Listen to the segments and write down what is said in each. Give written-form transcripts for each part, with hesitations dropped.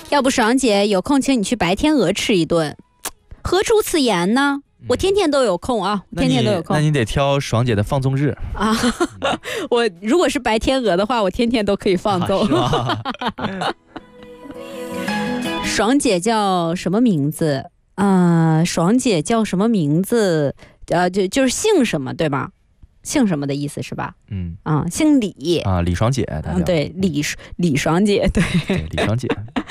要不爽姐有空请你去白天鹅吃一顿，何出此言呢？我天天都有空啊，天天都有空。 那你得挑爽姐的放纵日啊！我如果是白天鹅的话，我天天都可以放纵。爽姐叫什么名字？爽姐叫什么名字？就是姓什么，对吧？姓什么的意思是吧？姓李啊，李爽姐。 对，李爽姐，对， 李爽姐。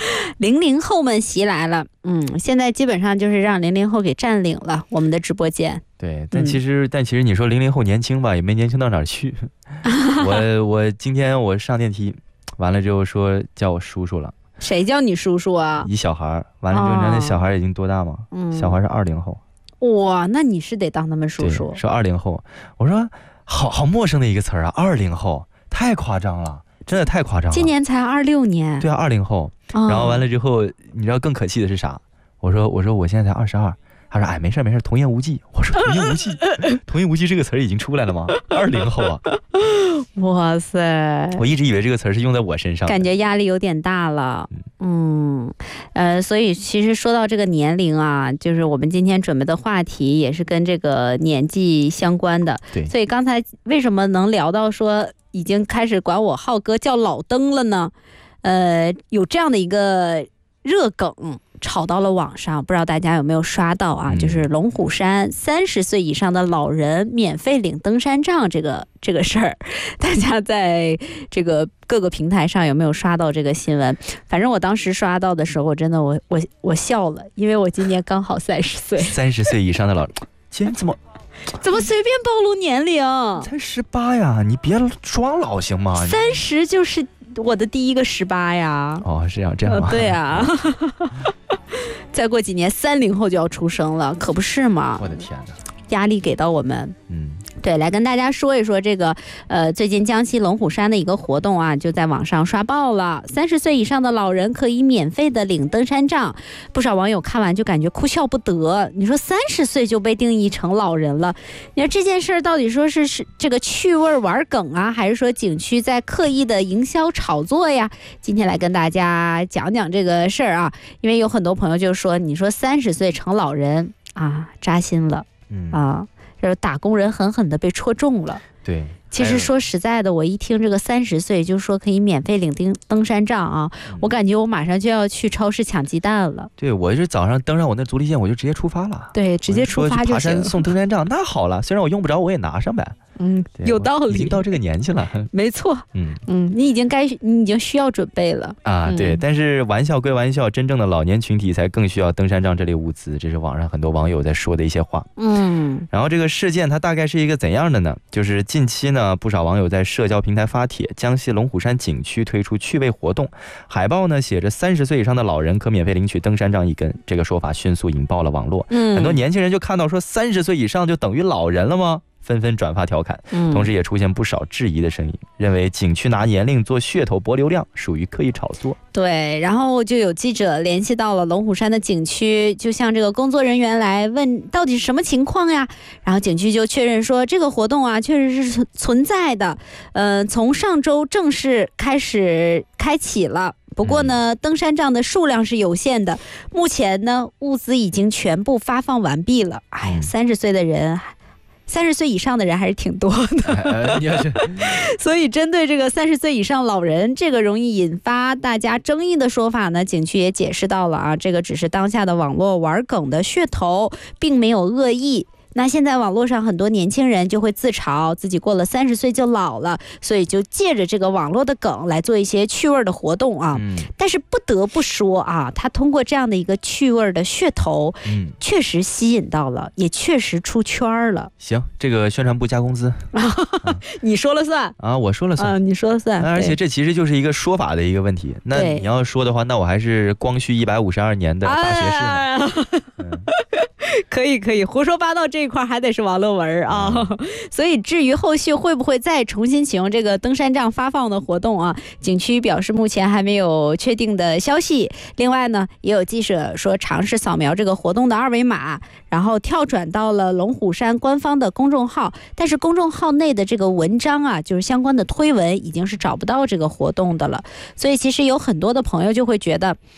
00后们袭来了，现在基本上就是让00后给占领了我们的直播间。 对，但其实你说00后年轻吧，也没年轻到哪儿去。我今天我上电梯，完了之后说叫我叔叔了。 谁叫你叔叔啊？ 一小孩，完了之后你知道那小孩已经多大吗？小孩是20后。 哇，那你是得当他们叔叔。 是20后。我说好陌生的一个词啊，20后，太夸张了，真的太夸张了。 今年才26年。 对啊，20后。然后完了之后，你知道更可气的是啥？我说我现在才22。他说哎，没事，童言无忌。我说童言无忌，童言无忌这个词已经出来了吗？20后啊。 哇塞！ 我一直以为这个词是用在我身上， 感觉压力有点大了。所以其实说到这个年龄啊，就是我们今天准备的话题也是跟这个年纪相关的。 对， 所以刚才为什么能聊到说已经开始管我浩哥叫老登了呢？有这样的一个热梗炒到了网上，不知道大家有没有刷到啊？就是龙虎山30岁以上的老人免费领登山杖这个事儿，大家在这个各个平台上有没有刷到这个新闻？反正我当时刷到的时候，我真的我笑了，因为我今年刚好30岁。 30岁以上的老人，今天怎么随便暴露年龄？ 才18呀，你别装老行吗 ？30就是我的第一个18呀。 哦，是这样吗？ 对啊。再过几年30后就要出生了，可不是吗？ 我的天哪， 压力给到我们。对，来跟大家说一说这个最近江西龙虎山的一个活动啊，就在网上刷爆了。30岁以上的老人可以免费的领登山杖，不少网友看完就感觉哭笑不得。你说30岁就被定义成老人了，你说这件事到底说是这个趣味玩梗啊，还是说景区在刻意的营销炒作呀？今天来跟大家讲讲这个事儿啊，因为有很多朋友就说，你说30岁成老人啊，扎心了。就是打工人狠狠的被戳中了。 对， 其实说实在的，我一听这个30岁就说可以免费领登山杖啊，我感觉我马上就要去超市抢鸡蛋了。 对，我是早上登上我那足力线，我就直接出发了。 对，直接出发就行。 爬山送登山杖，那好了，虽然我用不着，我也拿上呗。 有道理， 已经到这个年纪了。 没错。你已经需要准备了啊。对，但是玩笑归玩笑，真正的老年群体才更需要登山杖这类物资，这是网上很多网友在说的一些话。然后这个事件它大概是一个怎样的呢？就是近期呢，不少网友在社交平台发帖，江西龙虎山景区推出趣味活动，海报呢写着30岁以上的老人可免费领取登山杖1根，这个说法迅速引爆了网络。很多年轻人就看到说30岁以上就等于老人了吗？纷纷转发调侃，同时也出现不少质疑的声音，认为景区拿年龄做噱头博流量，属于刻意炒作。 对，然后就有记者联系到了龙虎山的景区，就向这个工作人员来问到底是什么情况呀？然后景区就确认说，这个活动啊确实是存在的，从上周正式开启了。不过呢，登山杖的数量是有限的，目前呢物资已经全部发放完毕了。哎呀，30岁的人。30岁以上的人还是挺多的，所以针对这个30岁以上老人这个容易引发大家争议的说法呢，景区也解释到了啊，这个只是当下的网络玩梗的噱头，并没有恶意。那现在网络上很多年轻人就会自嘲自己过了30岁就老了，所以就借着这个网络的梗来做一些趣味的活动啊。但是不得不说啊，他通过这样的一个趣味的噱头，确实吸引到了，也确实出圈了。 行，这个宣传部加工资， 你说了算啊， 我说了算， 你说了算。 而且这其实就是一个说法的一个问题。那你要说的话，那我还是光绪152年的大学士呢。 可以，胡说八道这一块还得是网络文啊。所以至于后续会不会再重新启用这个登山杖发放的活动啊，景区表示目前还没有确定的消息。另外呢，也有记者说尝试扫描这个活动的2维码，然后跳转到了龙虎山官方的公众号，但是公众号内的这个文章啊，就是相关的推文已经是找不到这个活动的了。所以其实有很多的朋友就会觉得，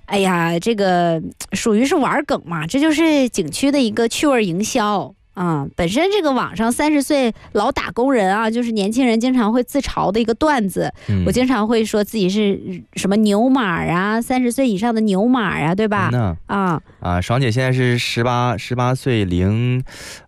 哎呀，这个属于是玩梗嘛，这就是景区的一个趣味营销。本身这个网上30岁老打工人啊，就是年轻人经常会自嘲的一个段子。我经常会说自己是什么牛马啊，30岁以上的牛马啊，对吧？ 爽姐现在是18岁零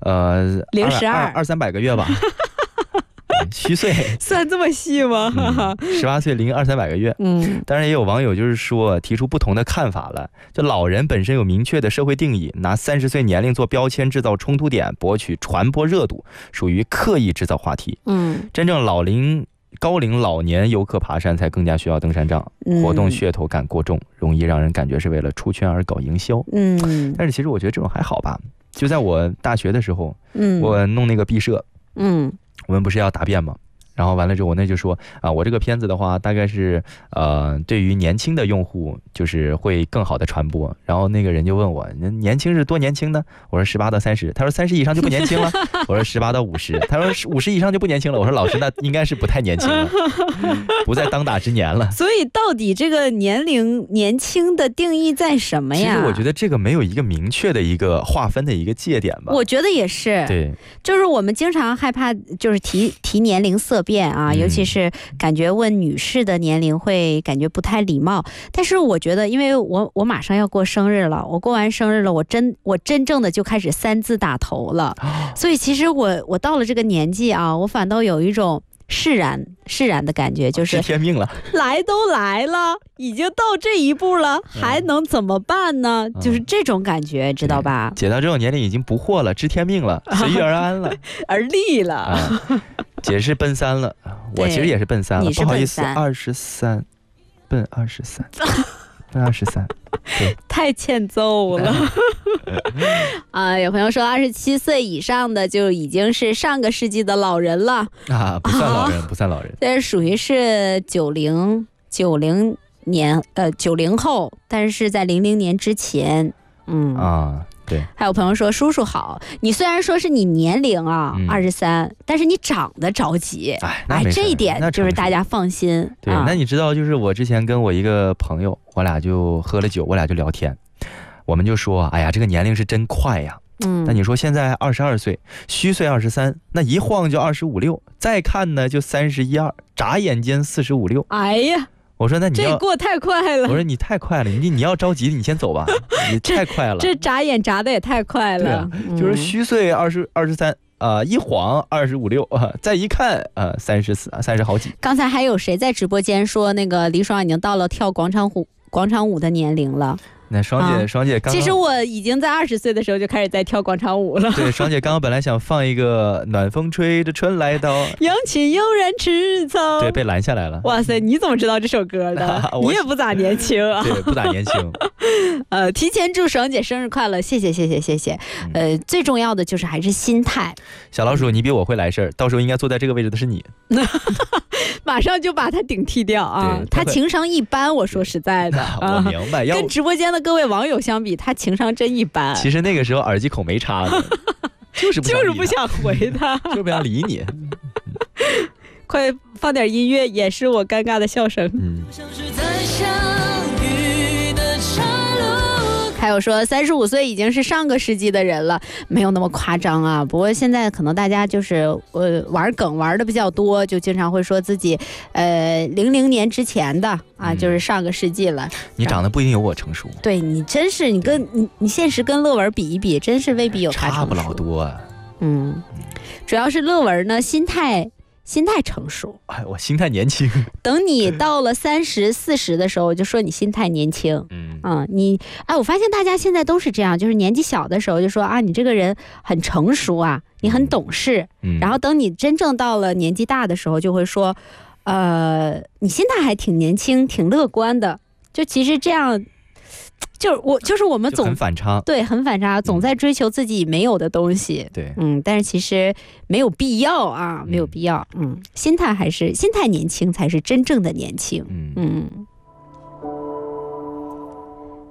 200-300个月吧。虚岁算这么细吗 ？18岁零200-300个月。当然也有网友就是说提出不同的看法了。就老人本身有明确的社会定义，拿30岁年龄做标签，制造冲突点，博取传播热度，属于刻意制造话题。真正高龄老年游客爬山才更加需要登山杖，活动噱头感过重，容易让人感觉是为了出圈而搞营销。但是其实我觉得这种还好吧。就在我大学的时候，我弄那个毕设，我们不是要答辩吗？然后完了之后，我那就说我这个片子的话，大概是对于年轻的用户就是会更好的传播。然后那个人就问我，年轻是多年轻呢？我说18到30。他说30以上就不年轻了。我说18到50。他说50以上就不年轻了。我说老师，那应该是不太年轻了，不在当打之年了。 所以到底这个年轻的定义在什么呀？ 其实我觉得这个没有一个明确的一个划分的一个界点吧。 我觉得也是。 对， 就是我们经常害怕就是提年龄色变啊，尤其是感觉问女士的年龄会感觉不太礼貌。但是我觉得，因为我马上要过生日了，我过完生日了，我真正的就开始3字打头了。所以其实我到了这个年纪啊，我反倒有一种释然的感觉，就是知天命了， 来都来了，已经到这一步了，还能怎么办呢？就是这种感觉，知道吧？ 姐到这种年龄已经不惑了，知天命了，随遇而安了， 而立了。 姐是奔3了，我其实也是奔3了，不好意思，23，奔23，奔23，对， 太欠揍了。有朋友说27岁以上的就已经是上个世纪的老人了不算老人，不算老人， 这属于是90年90后，但是在00年之前。 对， 还有朋友说叔叔好，你虽然说是你年龄23，但是你长得着急。这一点就是大家放心。 对，那你知道就是我之前跟我一个朋友，我俩就喝了酒，我俩就聊天，我们就说哎呀这个年龄是真快呀。那你说现在22岁，虚岁23，那一晃就25、26，再看呢就31、2，眨眼间45、6。 哎呀， 我说那你这过太快了。 我说你太快了，你要着急你先走吧，你太快了。 这眨眼眨的也太快了。 就是虚岁23，一晃25、6，再一看30好几。 刚才还有谁在直播间说那个李爽已经到了跳广场舞的年龄了？ 那爽姐刚刚， 其实我已经在20岁的时候就开始在跳广场舞了。 对，爽姐刚刚本来想放一个暖风吹着春来到， 扬起悠然赤草， 对，被拦下来了。 哇塞，你怎么知道这首歌的？你也不咋年轻啊。 对，不咋年轻。 提前祝爽姐生日快乐，谢谢。最重要的就是还是心态。 小老鼠，你比我会来事儿，到时候应该坐在这个位置的是你。 马上就把他顶替掉啊！他情商一般，我说实在的， 我明白。 跟直播间的各位网友相比，他情商真一般。 其实那个时候耳机孔没插呢，就是不想回他， 就不想理你。 快放点音乐，掩饰我尴尬的笑声。还有说35岁已经是上个世纪的人了，没有那么夸张啊。不过现在可能大家就是玩梗玩的比较多，就经常会说自己00年之前的就是上个世纪了。 你长得不一定有我成熟。 对，你真是你现实跟乐文比一比，真是未必有他成熟。 差不老多啊。 主要是乐文呢心态成熟， 我心态年轻。 等你到了30、40的时候，我就说你心态年轻。我发现大家现在都是这样，就是年纪小的时候就说你这个人很成熟啊，你很懂事。然后等你真正到了年纪大的时候，就会说，你心态还挺年轻，挺乐观的。就其实这样。就是我们总很反差， 对，很反差，总在追求自己没有的东西， 对， 但是其实没有必要啊，没有必要，心态年轻才是真正的年轻，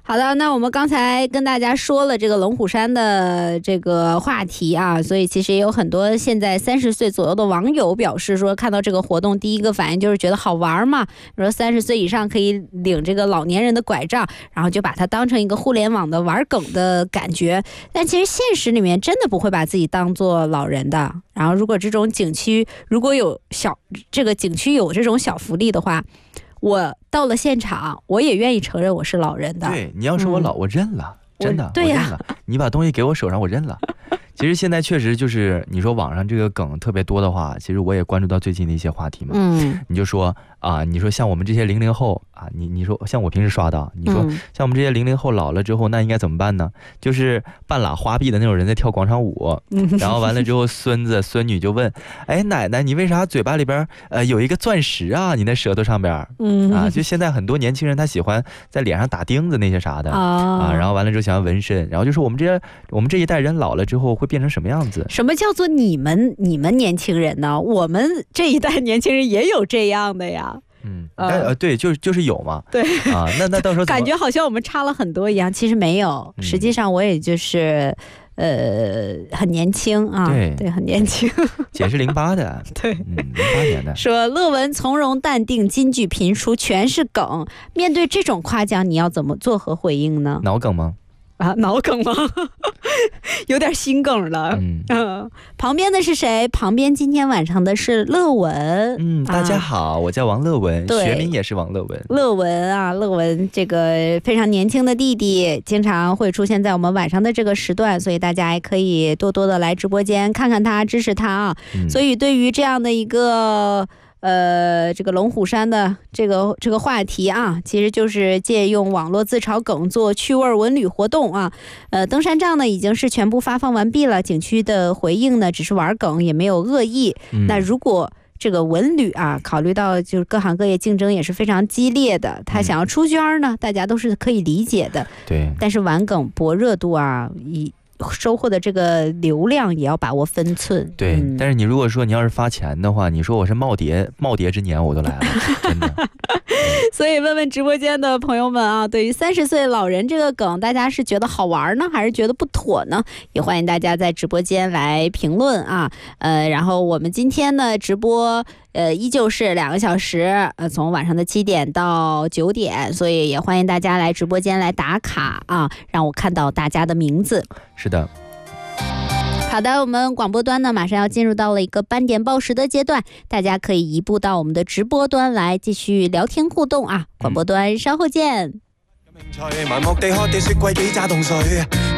好的，那我们刚才跟大家说了这个龙虎山的这个话题啊，所以其实也有很多现在30岁左右的网友表示说，看到这个活动第一个反应就是觉得好玩嘛，说30岁以上可以领这个老年人的拐杖，然后就把它当成一个互联网的玩梗的感觉。但其实现实里面真的不会把自己当做老人的。然后如果这种景区如果有这个景区有这种小福利的话，我到了现场，我也愿意承认我是老人的。 对，你要说我老，我认了，真的， 对呀， 我认了。你把东西给我手上，我认了。其实现在确实就是你说网上这个梗特别多的话，其实我也关注到最近的一些话题嘛。你就说啊，你说像我们这些00后啊，你说像我平时刷到，你说像我们这些00后老了之后，那应该怎么办呢？就是半拉花臂的那种人在跳广场舞，然后完了之后孙子孙女就问，哎奶奶，你为啥嘴巴里边有一个钻石啊？你那舌头上边啊，就现在很多年轻人他喜欢在脸上打钉子那些啥的啊，然后完了之后想要纹身，然后就说我们这一代人老了之后会变成什么样子？ 什么叫做你们年轻人呢？我们这一代年轻人也有这样的呀。 对，就是有嘛。 对啊，那到时候感觉好像我们差了很多一样，其实没有。实际上我也就是很年轻啊，对，很年轻。 姐是08的， 对 ，08年的。 说乐文从容淡定，金句频出，全是梗。面对这种夸奖，你要怎么作何回应呢？ 脑梗吗？ 啊，脑梗吗？有点心梗了。旁边的是谁？旁边今天晚上的是乐文。 大家好，我叫王乐文，学名也是王乐文。 乐文啊，乐文这个非常年轻的弟弟，经常会出现在我们晚上的这个时段，所以大家也可以多多的来直播间看看他，支持他啊。所以对于这样的一个这个龙虎山的这个话题啊，其实就是借用网络自嘲梗做趣味文旅活动啊。登山杖呢已经是全部发放完毕了，景区的回应呢只是玩梗，也没有恶意。那如果这个文旅啊，考虑到就是各行各业竞争也是非常激烈的，他想要出圈呢，大家都是可以理解的。 对， 但是玩梗博热度啊，收获的这个流量也要把握分寸。 对，但是你如果说你要是发钱的话，你说我是耄耋之年我都来了，真的。 所以问问直播间的朋友们啊，对于30岁老人这个梗，大家是觉得好玩呢，还是觉得不妥呢？也欢迎大家在直播间来评论啊。然后我们今天的直播依旧是2个小时，从晚上的7点到9点，所以也欢迎大家来直播间来打卡啊，让我看到大家的名字。 是的。 好的，我们广播端呢马上要进入到了一个斑点报时的阶段，大家可以移步到我们的直播端来继续聊天互动啊。广播端稍后见。